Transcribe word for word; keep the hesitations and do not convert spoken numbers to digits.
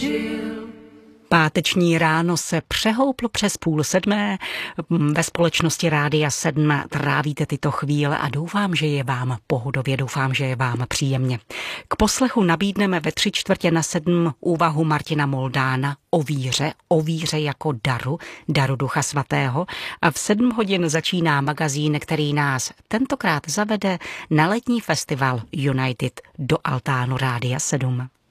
Páteční ráno se přehouplo přes půl sedmé. Ve společnosti Rádia sedm trávíte tyto chvíle a doufám, že je vám pohodově, doufám, že je vám příjemně. K poslechu nabídneme ve tři čtvrtě na sedm úvahu Martina Moldána o víře, o víře jako daru, daru Ducha Svatého, a v sedm hodin začíná magazín, který nás tentokrát zavede na letní festival United do altánu Rádia sedm.